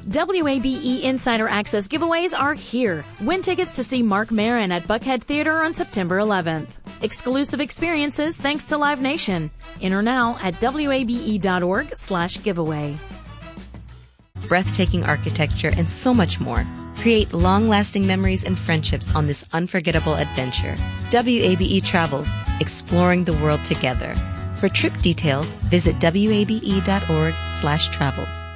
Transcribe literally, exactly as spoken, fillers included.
W A B E Insider Access giveaways are here. Win tickets to see Marc Maron at Buckhead Theater on September eleventh. Exclusive experiences thanks to Live Nation. Enter now at wabe.org slash giveaway. Breathtaking architecture and so much more. Create long-lasting memories and friendships on this unforgettable adventure. W A B E Travels, exploring the world together. For trip details, visit wabe.org slash travels.